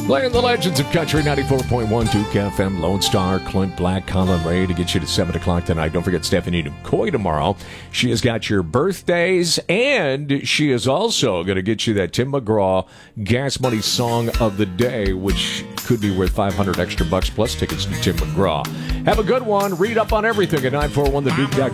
Playing the legends of country, 94.1 Duke FM, Lone Star, Clint Black, Colin Ray to get you to 7 o'clock tonight. Don't forget Stephanie McCoy tomorrow. She has got your birthdays, and she is also going to get you that Tim McGraw Gas Money Song of the Day, which could be worth $500 extra bucks plus tickets to Tim McGraw. Have a good one. Read up on everything at 941theduke.com.